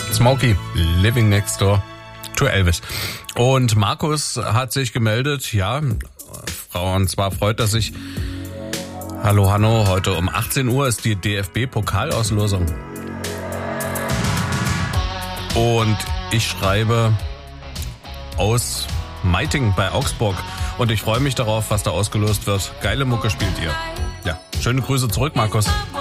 Smokey, Living Next Door to Elvis. Und Markus hat sich gemeldet, ja, und zwar freut er sich. Hallo Hanno, heute um 18 Uhr ist die DFB-Pokalauslosung. Und ich schreibe aus Meitingen bei Augsburg. Und ich freue mich darauf, was da ausgelost wird. Geile Mucke spielt ihr. Ja, schöne Grüße zurück, Markus.